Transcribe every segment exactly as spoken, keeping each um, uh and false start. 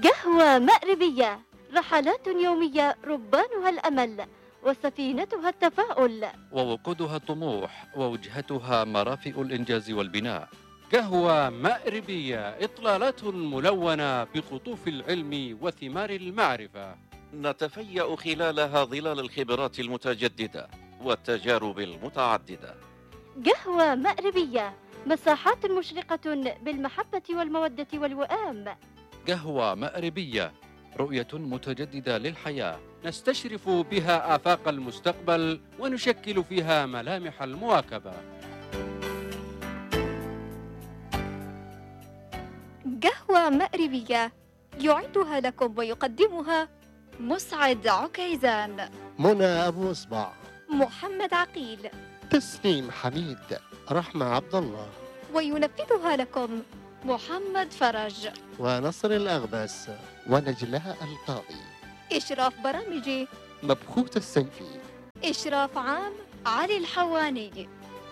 قهوة مأربية، رحلات يومية ربانها الأمل وسفينتها التفاؤل، ووقودها الطموح ووجهتها مرافئ الإنجاز والبناء. قهوة مأربية، إطلالات ملونة بقطوف العلم وثمار المعرفة، نتفيأ خلالها ظلال الخبرات المتجددة والتجارب المتعددة. قهوة مأربية، مساحات مشرقة بالمحبة والمودة والوئام. قهوة مأربية، رؤية متجددة للحياة، نستشرف بها آفاق المستقبل ونشكل فيها ملامح المواكبة. قهوة مأربية يعدها لكم ويقدمها مسعد عكيزان، منى أبو إصبع، محمد عقيل، تسنيم حميد، رحمة عبد الله، وينفذها لكم محمد فرج، ونصر الأغبس، ونجلاء القاضي. إشراف برامجي مبخوت السيفي. إشراف عام علي الحواني.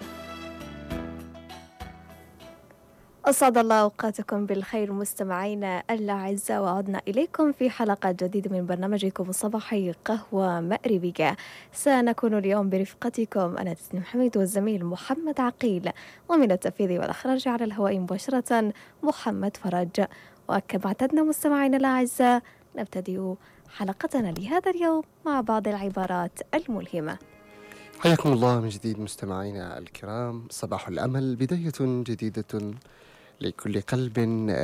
أسعد الله أوقاتكم بالخير مستمعينا الأعزاء، وعدنا إليكم في حلقة جديدة من برنامجكم الصباحي قهوة مأربية. سنكون اليوم برفقتكم أنا تسنيم حميد والزميل محمد عقيل، ومن التنفيذ والإخراج على الهواء مباشرة محمد فرج. وكما اعتدنا مستمعينا الأعزاء نبتدئ حلقتنا لهذا اليوم مع بعض العبارات الملهمة. حياكم الله من جديد مستمعينا الكرام. صباح الأمل، بداية جديدة لكل قلب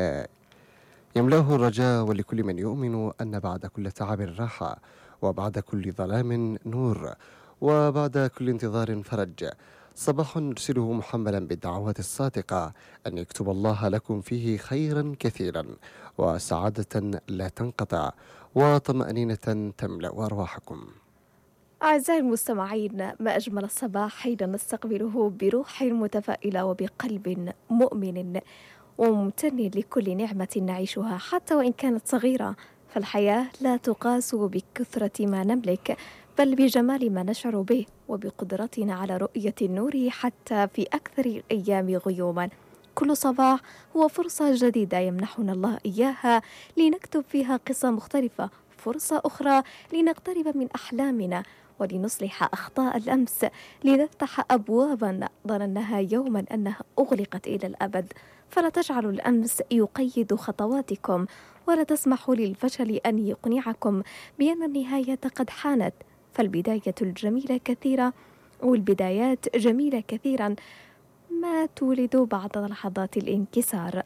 يملاه الرجاء، ولكل من يؤمن أن بعد كل تعب راحة، وبعد كل ظلام نور، وبعد كل انتظار فرج. صباح نرسله محملا بالدعوات الصادقة أن يكتب الله لكم فيه خيرا كثيرا، وسعادة لا تنقطع، وطمأنينة تملأ أرواحكم. أعزائي المستمعين، ما أجمل الصباح حين نستقبله بروح متفائلة وبقلب مؤمن وممتن لكل نعمة نعيشها حتى وإن كانت صغيرة. فالحياة لا تقاس بكثرة ما نملك، بل بجمال ما نشعر به وبقدرتنا على رؤية النور حتى في أكثر الأيام غيوما. كل صباح هو فرصة جديدة يمنحنا الله إياها لنكتب فيها قصة مختلفة، فرصة أخرى لنقترب من أحلامنا ولنصلح أخطاء الأمس، لنفتح أبوابا ظنناها يوما أنها أغلقت إلى الأبد. فلا تجعلوا الأمس يقيد خطواتكم، ولا تسمحوا للفشل أن يقنعكم بأن النهاية قد حانت. فالبداية الجميلة كثيرة، والبدايات جميلة كثيرا ما تولد بعد لحظات الانكسار.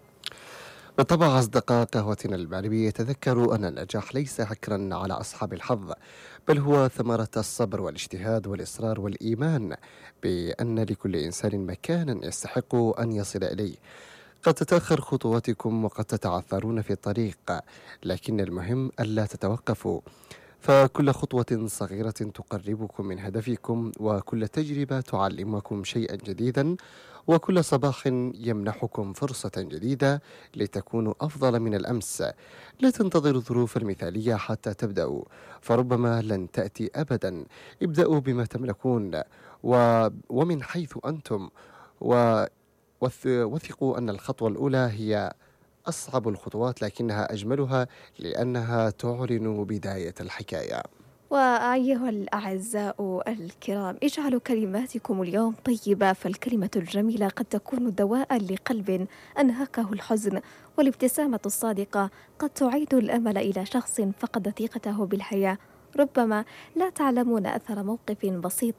بالطبع أصدقاء قهوتنا المغربية، تذكروا أن النجاح ليس حكرا على أصحاب الحظ، بل هو ثمرة الصبر والاجتهاد والإصرار والإيمان بأن لكل إنسان مكانا يستحق أن يصل إليه. قد تتأخر خطواتكم وقد تتعثرون في الطريق، لكن المهم ألا تتوقفوا، فكل خطوة صغيرة تقربكم من هدفكم، وكل تجربة تعلمكم شيئا جديدا، وكل صباح يمنحكم فرصة جديدة لتكونوا أفضل من الأمس. لا تنتظروا الظروف المثالية حتى تبدأوا، فربما لن تأتي أبدا. ابدأوا بما تملكون و... ومن حيث أنتم، و... وث... وثقوا أن الخطوة الأولى هي أصعب الخطوات، لكنها أجملها لأنها تعلن بداية الحكاية. وأيها الأعزاء الكرام، اجعلوا كلماتكم اليوم طيبة، فالكلمة الجميلة قد تكون دواء لقلب أنهكه الحزن، والابتسامة الصادقة قد تعيد الأمل إلى شخص فقد ثقته بالحياة. ربما لا تعلمون أثر موقف بسيط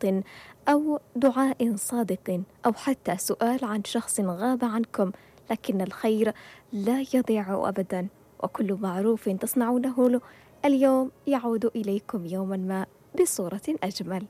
أو دعاء صادق أو حتى سؤال عن شخص غاب عنكم، لكن الخير لا يضيع أبدا، وكل معروف تصنعونه اليوم يعود إليكم يوما ما بصورة أجمل.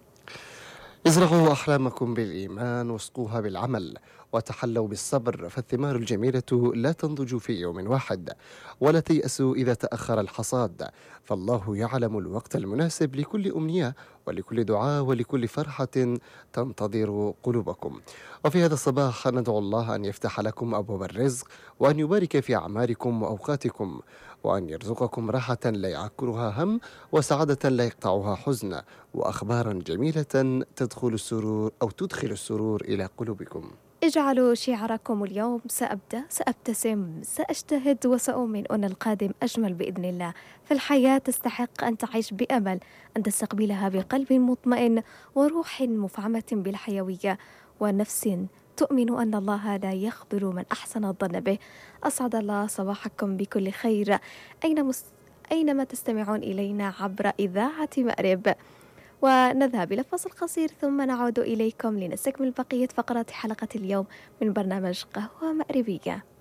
ازرعوا أحلامكم بالإيمان واسقوها بالعمل، وتحلوا بالصبر، فالثمار الجميلة لا تنضج في يوم واحد. ولا تيأسوا إذا تأخر الحصاد، فالله يعلم الوقت المناسب لكل أمنية ولكل دعاء ولكل فرحة تنتظر قلوبكم. وفي هذا الصباح ندعو الله أن يفتح لكم أبواب الرزق، وأن يبارك في أعماركم وأوقاتكم، وأن يرزقكم راحة لا يعكرها هم، وسعادة لا يقطعها حزن، وأخبارا جميلة تدخل السرور أو تدخل السرور إلى قلوبكم. اجعلوا شعاركم اليوم: سأبدأ، سأبتسم، سأجتهد، وسأؤمن أن القادم أجمل بإذن الله. فالحياة تستحق أن تعيش بأمل، أن تستقبلها بقلب مطمئن وروح مفعمة بالحيوية ونفس تؤمن أن الله لا يخذل من أحسن الظن به. أسعد الله صباحكم بكل خير أين مس... أينما تستمعون إلينا عبر إذاعة مأرب. ونذهب إلى فاصل قصير ثم نعود إليكم لنستكمل بقية فقرات حلقة اليوم من برنامج قهوة مأربية.